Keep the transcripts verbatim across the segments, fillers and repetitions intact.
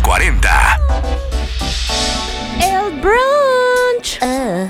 cuarenta. El brunch. Uh.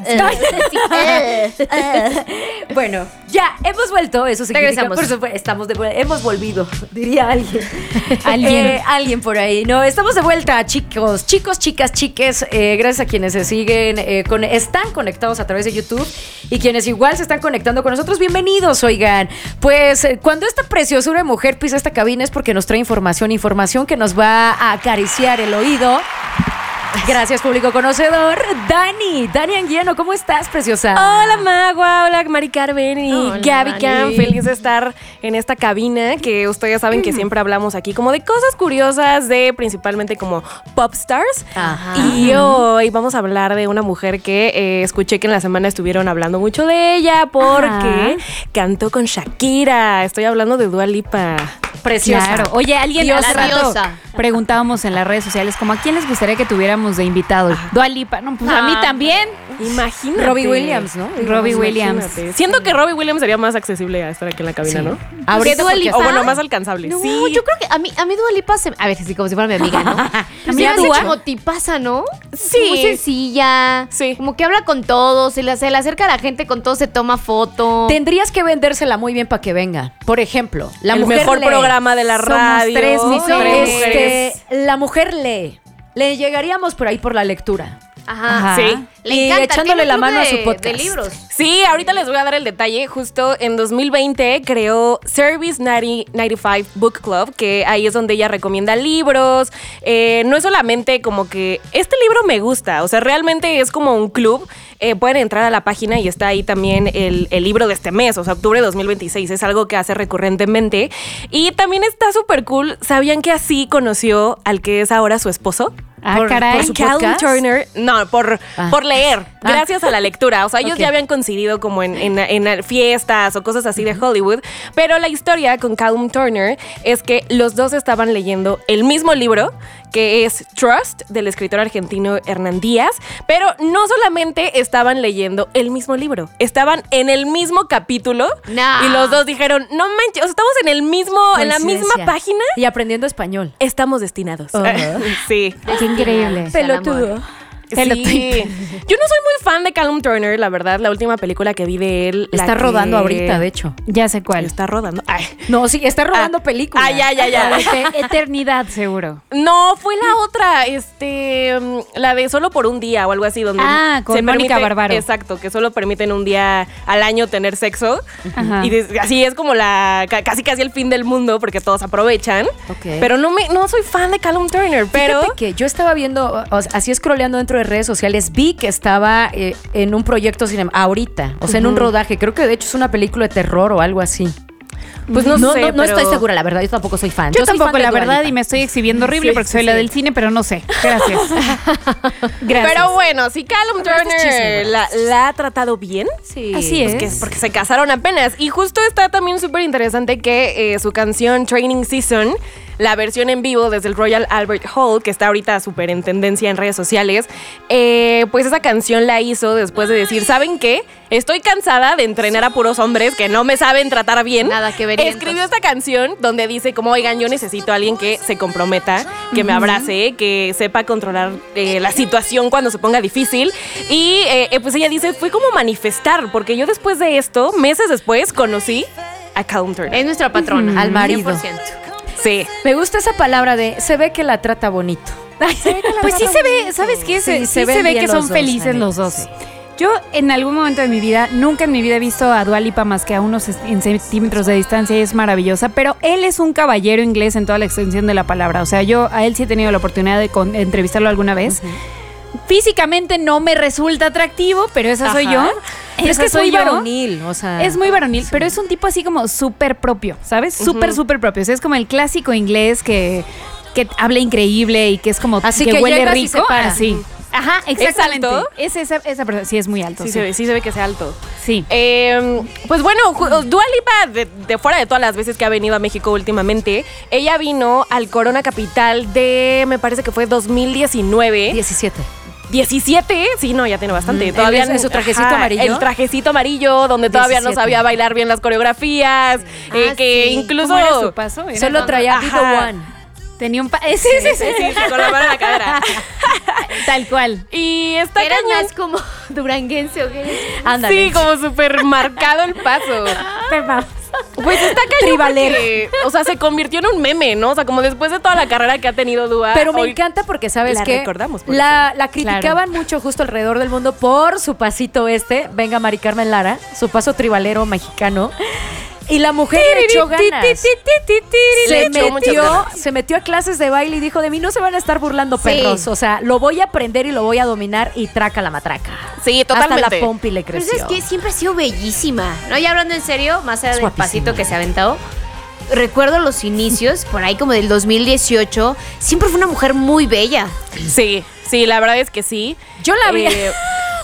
Uh, uh. Bueno, ya hemos vuelto. Eso significa, Regresamos. por supuesto, estamos de, hemos volvido, diría alguien. Alguien. Eh, alguien por ahí. No, estamos de vuelta, chicos, chicos, chicas, chiques. Eh, gracias a quienes se siguen, eh, con, están conectados a través de YouTube y quienes igual se están conectando con nosotros. Bienvenidos, oigan. Pues eh, cuando esta preciosura de mujer pisa esta cabina es porque nos trae información, información que nos va a acariciar el oído. Gracias, público conocedor. Dani, Dani Anguiano, ¿cómo estás, preciosa? Hola, Magua, hola, Mari Carmen y Hola, Gaby Dani. Cam. Feliz de estar en esta cabina que ustedes saben que siempre hablamos aquí como de cosas curiosas, de principalmente como pop stars. Ajá. Y hoy vamos a hablar de una mujer que eh, escuché que en la semana estuvieron hablando mucho de ella porque Ajá. cantó con Shakira. Estoy hablando de Dua Lipa. Preciosa. Claro. Oye, alguien Diosa. hace rato Diosa. preguntábamos en las redes sociales como a quién les gustaría que tuviéramos de invitado. Dua Lipa, no, pues a mí Ah. también. Imagínate. Robbie Williams, ¿no? Robbie Imagínate. Williams. Siento que Robbie Williams sería más accesible a estar aquí en la cabina, Sí. ¿no? Ahorita Dua porque- Lipa? O bueno, más alcanzable. No, sí. yo creo que a mí, a mí Dua Lipa se, a ver, sí, como si fuera mi amiga, ¿no? mí Se me hace Dua. como tipaza, ¿no? Sí. Muy sencilla. Sí. Como que habla con todos, se le, se le acerca a la gente, con todo se toma foto. Tendrías que vendérsela muy bien para que venga. Por ejemplo, la El mujer mejor lee. programa de la Somos radio. tres mujeres. Este, la mujer lee. Le llegaríamos por ahí por la lectura. Ajá. Ajá. Sí. Le Y encanta. echándole tiene la un mano a club su de- podcast. De libros. Sí, ahorita les voy a dar el detalle. Justo en dos mil veinte creó Service noventa, noventa y cinco Book Club, que ahí es donde ella recomienda libros. Eh, no es solamente como que este libro me gusta, o sea, realmente es como un club. Eh, pueden entrar a la página y está ahí también el, el libro de este mes, o sea, octubre de dos mil veintiséis. Es algo que hace recurrentemente. Y también está súper cool. ¿Sabían que así conoció al que es ahora su esposo? Ah, Por- caray. por su Callum podcast? Turner, no, por, Ah. por leer, Ah. gracias a la lectura. O sea, ellos Ok. ya habían coincidido como en, en- en fiestas o cosas así de Hollywood. Pero la historia con Callum Turner es que los dos estaban leyendo el mismo libro, que es Trust, del escritor argentino Hernán Díaz. Pero no solamente estaban leyendo el mismo libro, estaban en el mismo capítulo. Nah. Y los dos dijeron, no manches, o sea, estamos en el mismo, en la misma Coincidencia. página. Y aprendiendo español. Estamos destinados. Ajá. Sí. Qué increíble. Pelotudo. Pelotudo. Sí. Yo no soy muy fan de Callum Turner, la verdad. La última película que vi de él. la Está que- rodando ahorita, de hecho. Ya sé cuál. Está rodando. Ay. No, sí, está rodando Ah. películas. Ah, ya, ya, ya. Ete- Eternidad, seguro. No, fue la otra, este, mm, la de Solo por un día o algo así, donde Ah, con Mónica Bárbaro. Exacto, que solo permiten un día al año tener sexo. Ajá. Y des- así es como la, ca- casi casi el fin del mundo porque todos aprovechan. Ok. Pero no me, no soy fan de Callum Turner, pero... Fíjate que yo estaba viendo, o sea, así scrolleando dentro de redes sociales, vi que estaba eh, en un proyecto cinema, ahorita, o sea, en un rodaje. Creo que de hecho es una película de terror o algo así. Pues no, no, sé, no, no pero- estoy segura, la verdad, yo tampoco soy fan. Yo, soy tampoco, fan de la Dua verdad, Lipa. y me estoy exhibiendo horrible Sí, porque sí, soy la sí. del cine, pero no sé. Gracias. Gracias. Pero bueno, si Callum Pero este es chisme, Turner bueno. la, la ha tratado bien. Sí. Así es. Pues que es porque se casaron apenas. Y justo está también súper interesante que eh, su canción Training Season, la versión en vivo desde el Royal Albert Hall, que está ahorita súper en tendencia en redes sociales, eh, pues esa canción la hizo después de decir, ¿saben qué? Estoy cansada de entrenar a puros hombres que no me saben tratar bien. Nada que ver. Escribió esta canción donde dice como, oigan, yo necesito a alguien que se comprometa, que me abrace, que sepa controlar eh, la situación cuando se ponga difícil. Y eh, eh, pues ella dice, fue como manifestar, porque yo después de esto, meses después, conocí a Callum Turner. Es nuestra patrona. Al marido. cien por ciento. Sí. Me gusta esa palabra de se ve que la trata bonito. Pues sí se ve, ¿sabes qué? Se, Sí, sí se se, ven ve bien que los son dos, felices la neta, los dos. sí. Yo en algún momento de mi vida, nunca en mi vida he visto a Dua Lipa más que a unos est- en centímetros de distancia y es maravillosa, pero él es un caballero inglés en toda la extensión de la palabra. O sea, yo a él sí he tenido la oportunidad de con- entrevistarlo alguna vez. Físicamente no me resulta atractivo, pero esa soy Ajá. yo. Pero es Esa que es soy muy yo. varonil, o sea. Es muy varonil, pero es un tipo así como súper propio, ¿sabes? Súper, súper propio. O sea, es como el clásico inglés que, que habla increíble y que es como Así que, que huele llegas y se rico. para. Así. Ajá, exactamente. alto? Es esa, esa persona. Sí, es muy alto. Sí, Sí, Se, ve, sí se ve que sea alto. Sí. Eh, pues bueno, ju- Dua Lipa, de, de fuera de todas las veces que ha venido a México últimamente, ella vino al Corona Capital de, me parece que fue dos mil diecinueve. diecisiete. diecisiete, sí, no, ya tiene bastante. Mm, Todavía ¿el- en su trajecito ajá, amarillo? El trajecito amarillo, donde todavía no diecisiete. sabía bailar bien las coreografías, eh, Ah, que sí. incluso ¿Cómo era su paso? Era Solo como- traía Be the Ajá. One. Tenía un... Pa sí, sí, sí, Sí, sí, con la mano en la cadera. Tal cual. Y está Era cañón. más como duranguense o qué. Ándale. Sí, como súper marcado el paso. Pues está cañón Tribalero. porque, o sea, se convirtió en un meme, ¿no? O sea, como después de toda la carrera que ha tenido Dua. Pero me hoy encanta porque, ¿sabes la qué? recordamos por La, la criticaban mucho justo alrededor del mundo por su pasito este. Venga, Mari Carmen Lara, su paso tribalero mexicano. Y la mujer le echó ganas. Se Le echó muchas metió, ganas. se metió a clases de baile y dijo, de mí no se van a estar burlando Sí. perros. O sea, lo voy a aprender y lo voy a dominar y traca la matraca. Sí, totalmente. Hasta la pompi le Pero creció. es que siempre ha sido bellísima. No, ya hablando en serio, más allá Es del guapísima. pasito que se ha aventado. Recuerdo los inicios, por ahí como del dos mil dieciocho. Siempre fue una mujer muy bella. Sí, sí, la verdad es que sí. Yo la vi. Eh,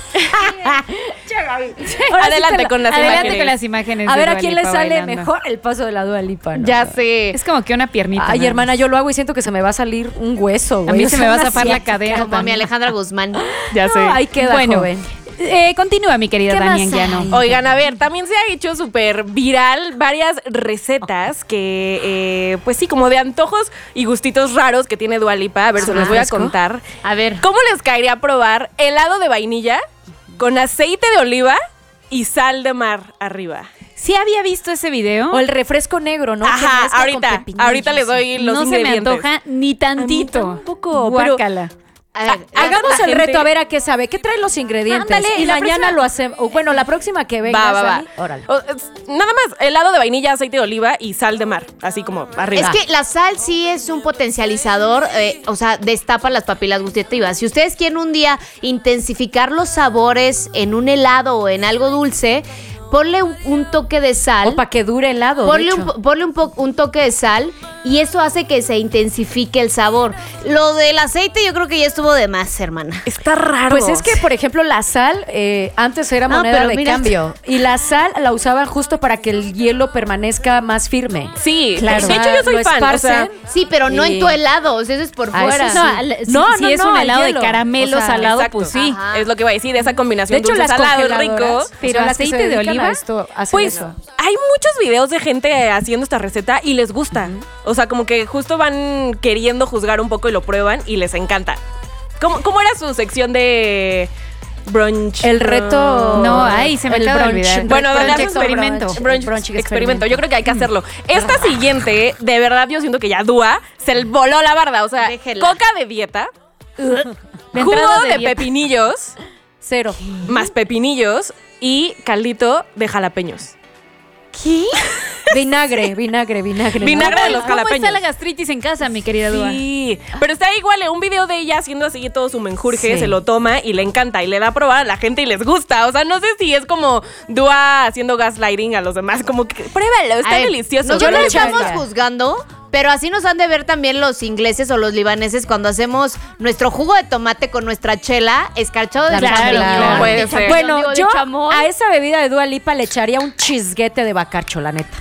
Ahora sí adelante te la- con las Adelante imágenes. con las imágenes. A de ver a Dua quién le Lipa sale bailando. mejor el paso de la Dua Lipa, ¿no? Ya sé. Es como que una piernita. Ay, nada hermana, más. yo lo hago y siento que se me va a salir un hueso, güey. A mí O se sea, me va a una zafar la ciática. cadera. Como a mi también. Alejandra Guzmán. Ya sé. No, ahí queda, Bueno, joven. eh, continúa, mi querida ¿Qué Dani más Anguiano. hay? Oigan, a ver, también se ha hecho súper viral varias recetas que, eh, pues sí, como de antojos y gustitos raros que tiene Dua Lipa. A ver, se los voy a ¿Fresco? contar. A ver. ¿Cómo les caería probar helado de vainilla con aceite de oliva y sal de mar arriba? Sí había visto ese video. O el refresco negro, ¿no? Que Ajá, mezcla con ahorita, pepinillos. ahorita les doy los no se me ingredientes. antoja ni tantito. A mí tampoco, pero- Guácala. A ver, Hagamos la el gente- reto a ver a qué sabe. ¿Qué traen los ingredientes? Ándale, y la mañana próxima- lo hacemos. o Bueno, la próxima que venga. Va, va, va. Dani, órale. O- es- Nada más, helado de vainilla, aceite de oliva y sal de mar, así como arriba. Es que la sal sí es un potencializador, eh, o sea, destapa las papilas gustativas. Si ustedes quieren un día intensificar los sabores en un helado o en algo dulce, ponle un, un toque de sal. O para que dure helado. de Ponle, hecho. un, po- ponle un, po- un toque de sal y eso hace que se intensifique el sabor. Lo del aceite yo creo que ya estuvo de más, hermana. Está raro. Pues es que, por ejemplo, la sal eh, antes era No, moneda pero de mira- cambio. Y la sal la usaban justo para que el hielo permanezca más firme. Sí, Claro. de hecho yo soy Lo fan. O sea, esparcen. Sí, pero no Y- en tu helado, o sea, eso es por Ah, eso fuera. sí. No, al- si, No, si no, es no, un al helado hielo. de caramelo O sea, salado, exacto. pues sí. Ajá. es lo que voy a decir, esa combinación De hecho, dulce las salado rico. congeladoras, Pero o sea, las que aceite se de dedican a oliva, esto, hacen Pues eso. hay muchos videos de gente haciendo esta receta y les gusta. O sea, como que justo van queriendo juzgar un poco y lo prueban y les encanta. ¿Cómo, cómo era su sección de brunch? El reto. No, ay, se me el acaba de brunch. olvidar. Bueno, Brunch donde haces experimento. brunch. Brunch, Brunch experimento. Yo creo que hay que hacerlo. Esta siguiente, de verdad, yo siento que ya Dua se le voló la barda. O sea, Déjela. coca de dieta, De jugo entrada de, de dieta. pepinillos, Cero. más pepinillos y caldito de jalapeños. ¿Qué? Vinagre, vinagre, vinagre. Vinagre de los ¿Cómo jalapeños. está la gastritis en casa, mi querida Dua? Sí, pero está igual, un video de ella haciendo así todo su menjurje, Sí. se lo toma y le encanta y le da a probar a la gente y les gusta. O sea, no sé si es como Dua haciendo gaslighting a los demás, como que pruébalo, está A ver, delicioso. Nosotros Yo no le estamos echaría. juzgando, pero así nos han de ver también los ingleses o los libaneses cuando hacemos nuestro jugo de tomate con nuestra chela escarchado de Claro, champiñón. claro. Puede de ser. champiñón, Bueno, digo, de yo chamoy. a esa bebida de Dua Lipa le echaría un chisguete de bacacho, la neta.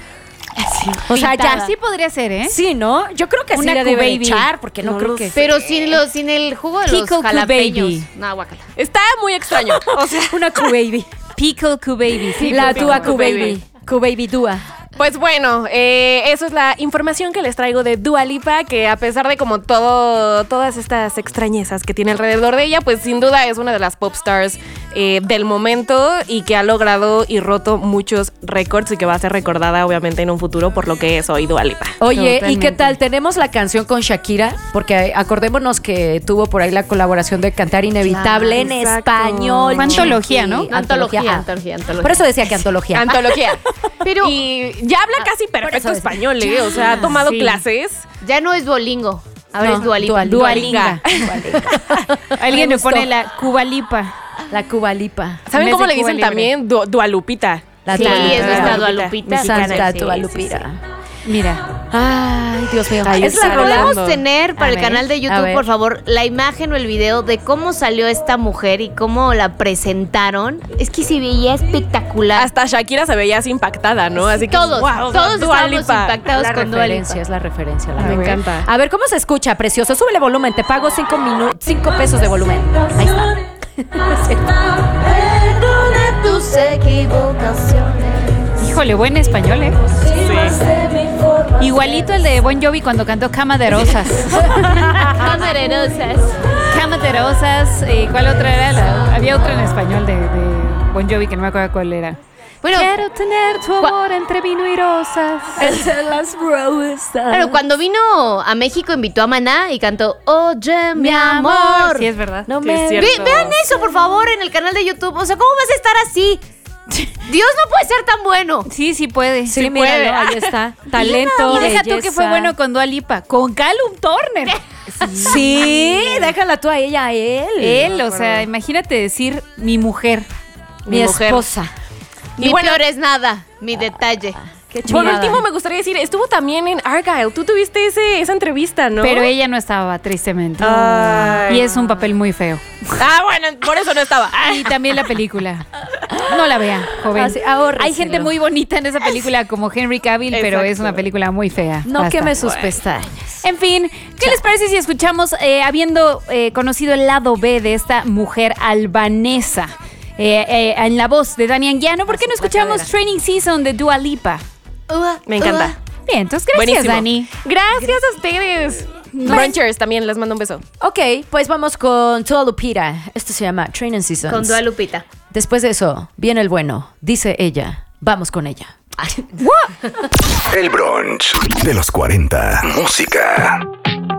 O sea, Ya ya sí podría ser, ¿eh? Sí, ¿no? Yo creo que sí Una le debe Q-Baby. echar, porque no, No creo lo que... sé. Pero sin, los, sin el jugo de los Pickle jalapeños. Q-Baby. No, guácala. Está muy extraño. O sea, Una Q-Baby. Pickle Q-Baby. Sí, La Pickle Dua Q-Baby. Q-Baby. Q-Baby Dua. pues bueno, eh, eso es la información que les traigo de Dua Lipa, que a pesar de como todo, todas estas extrañezas que tiene alrededor de ella, pues sin duda es una de las pop stars eh, del momento y que ha logrado y roto muchos récords y que va a ser recordada obviamente en un futuro por lo que es hoy Dua Lipa. Oye, ¿y Totalmente. qué tal? Tenemos la canción con Shakira, porque acordémonos que tuvo por ahí la colaboración de Cantar Inevitable Claro, en exacto. español. Fue antología, ¿no? chiqui. Antología, Ajá. antología, antología. Por eso decía que antología. Antología. Pero- y ya habla casi perfecto eso es- español, ¿eh? O sea, ha tomado Sí. clases. Ya no es Duolingo, ahora No, es Dualipa. Dualinga. Alguien Me le pone gustó. la Cubalipa. La Cuba Lipa. ¿Saben En vez cómo de le Cuba dicen Libre. también? Du- Dualupita. La Sí, Dua es Lipa. nuestra Dualupita. Dualupita. Santa mexicana. Sí, Dua sí, Lupita. Mira. Ay, Dios mío. Ahí es la está. rola. Podemos tener para A el ver, canal de a YouTube, ver. por favor, la imagen o el video de cómo salió esta mujer y cómo la presentaron. Es que se veía espectacular. Hasta Shakira se veía así impactada, ¿no? Así que todos, wow, todos Dua estábamos Lipa. impactados La con Dua Lipa. referencia, es la referencia. La Me verdad. encanta. A ver, ¿cómo se escucha, precioso? Súbele volumen, te pago cinco minutos, cinco pesos de volumen. Ahí está. Perdona tus equivocaciones. Híjole, buen español, ¿eh? Sí. Igualito el de Bon Jovi cuando cantó Cama de Rosas. Cama de Rosas. Cama de Rosas. ¿Y cuál otra era? La, había otra en español de, de Bon Jovi que no me acuerdo cuál era. Bueno, quiero tener tu amor entre vino y rosas. Entre las rosas. Claro, cuando vino a México invitó a Maná y cantó Oye, mi amor. Sí, es verdad. No Sí, me... es cierto. Ve- vean eso, por favor, en el canal de YouTube. O sea, ¿cómo vas a estar así? Dios no puede ser tan bueno. Sí, sí puede. Sí, sí míralo, puede. ahí está. Talento, Y deja tú belleza. que fue bueno con Dua Lipa, con Callum Turner. Sí, déjala tú a ella, a él. Él, o sea, imagínate decir mi mujer. Mi, Mi mujer. esposa. Mi Y bueno- peor es nada, mi detalle. Qué Por chulada. último, me gustaría decir, estuvo también en Argyle. Tú tuviste ese, esa entrevista, ¿no? Pero ella no estaba, tristemente. Ay. Y es un papel muy feo. Ah, bueno, por eso no estaba. Y también la película. No la vean, joven. Ah, sí, ahórreselo. Hay gente muy bonita en esa película como Henry Cavill, pero Exacto. es una película muy fea. No Basta. queme sus pestañas. En fin, ¿qué les parece si escuchamos, eh, habiendo eh, conocido el lado B de esta mujer albanesa, eh, eh, en la voz de Dani Anguiano, ¿por qué no escuchamos Training Season de Dua Lipa? Me encanta. Bien, entonces gracias, Buenísimo. Dani. Gracias a ustedes. Brunchers también, les mando un beso. Ok, pues vamos con Dua Lupita. Esto se llama Training Seasons. Con Dua Lupita. Después de eso, viene el bueno. Dice ella. Vamos con ella. El brunch de los cuarenta. Música.